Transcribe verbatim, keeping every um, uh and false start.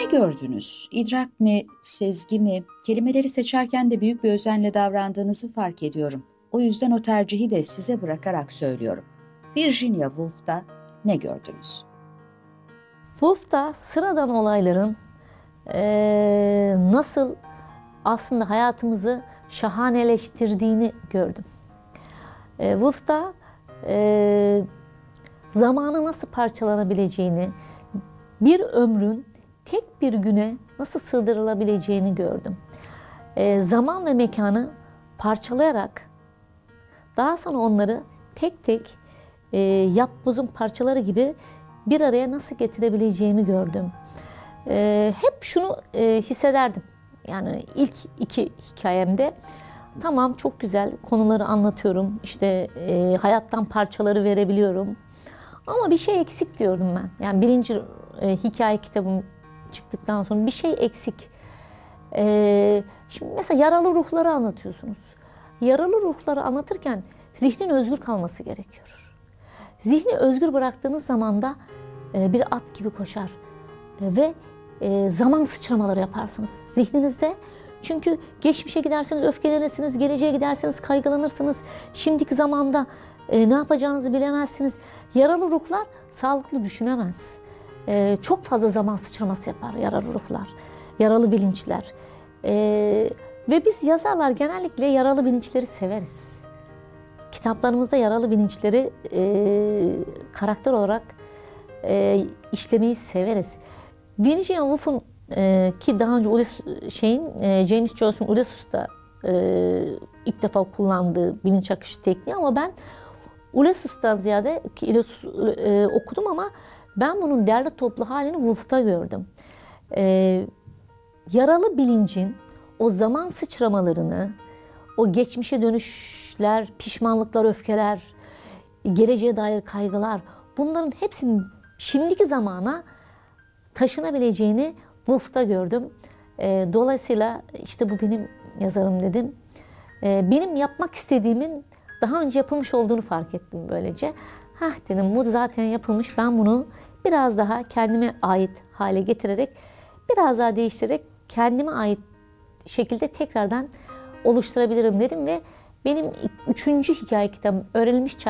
Ne gördünüz? İdrak mi, sezgi mi? Kelimeleri seçerken de büyük bir özenle davrandığınızı fark ediyorum. O yüzden o tercihi de size bırakarak söylüyorum. Virginia Woolf'ta ne gördünüz? Woolf'ta sıradan olayların eee, nasıl aslında hayatımızı şahaneleştirdiğini gördüm. E, Woolf'ta e, zamanı nasıl parçalanabileceğini, bir ömrün tek bir güne nasıl sığdırılabileceğini gördüm. E, zaman ve mekanı parçalayarak daha sonra onları tek tek e, yapbozun parçaları gibi bir araya nasıl getirebileceğimi gördüm. E, hep şunu e, hissederdim. Yani ilk iki hikayemde tamam çok güzel konuları anlatıyorum. İşte e, hayattan parçaları verebiliyorum. Ama bir şey eksik diyordum ben. Yani birinci e, hikaye kitabım çıktıktan sonra bir şey eksik. E, şimdi mesela yaralı ruhları anlatıyorsunuz. Yaralı ruhları anlatırken zihnin özgür kalması gerekiyor. Zihni özgür bıraktığınız zaman da e, bir at gibi koşar. E, ve e, zaman sıçramaları yaparsınız zihninizde. Çünkü geçmişe giderseniz öfkelenirsiniz, geleceğe giderseniz kaygılanırsınız. Şimdiki zamanda e, ne yapacağınızı bilemezsiniz. Yaralı ruhlar sağlıklı düşünemez. E, çok fazla zaman sıçraması yapar yaralı ruhlar, yaralı bilinçler. E, ve biz yazarlar genellikle yaralı bilinçleri severiz. Kitaplarımızda yaralı bilinçleri e, karakter olarak e, işlemeyi severiz. Virginia Woolf'un e, ki daha önce Ulysses, şeyin e, James Joyce'un Ulysses'ta e, ilk defa kullandığı bilinç akışı tekniği, ama ben Ulysses'tan ziyade ki e, okudum ama ben bunun derli toplu halini Woolf'ta gördüm. E, yaralı bilincin o zaman sıçramalarını, o geçmişe dönüşler, pişmanlıklar, öfkeler, geleceğe dair kaygılar, bunların hepsinin şimdiki zamana taşınabileceğini Woolf'ta gördüm. E, dolayısıyla işte bu benim yazarım dedim. E, benim yapmak istediğimin daha önce yapılmış olduğunu fark ettim böylece. Hah dedim, bu zaten yapılmış, ben bunu biraz daha kendime ait hale getirerek, biraz daha değiştirerek kendime ait şekilde tekrardan oluşturabilirim dedim ve benim üçüncü hikaye kitabım Öğrenilmiş Çağ